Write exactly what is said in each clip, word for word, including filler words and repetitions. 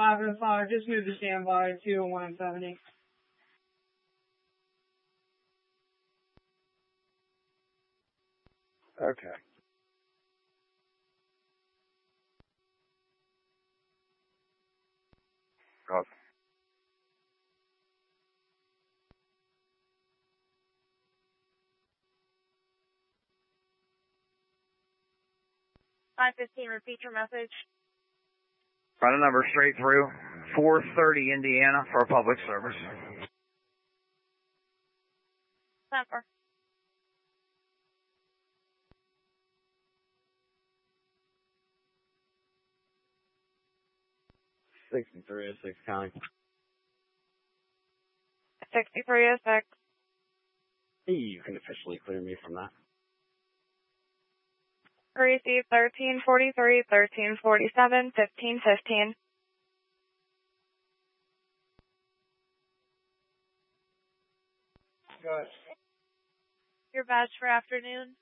five oh five, just move the standby to one seventy. Okay. Copy. five fifteen, repeat your message. Run a number straight through. four thirty Indiana for public service. Number. sixty-three oh six County. sixty-three oh six. You can officially clear me from that. Receive thirteen forty-three, thirteen forty-seven, fifteen fifteen. Good. Your badge for afternoon.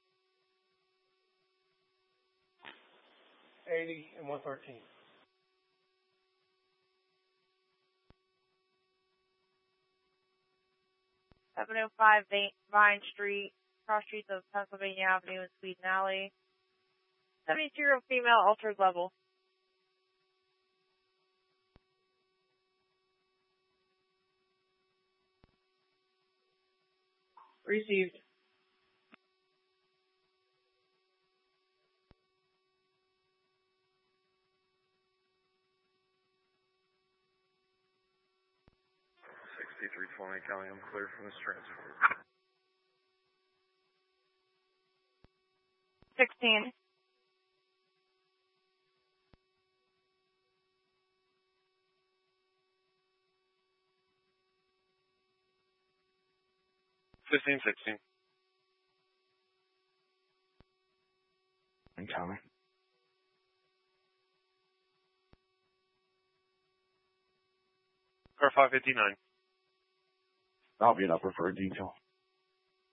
eighty and one thirteen. seven oh five Vine Street, cross streets of Pennsylvania Avenue and Sweden Alley. seventy-two-year-old female, altered level. Received. sixty-three twenty County, I'm clear from this transport. sixteen. fifteen sixteen. Incoming. Car five fifty-nine. I'll be an upper for a detail.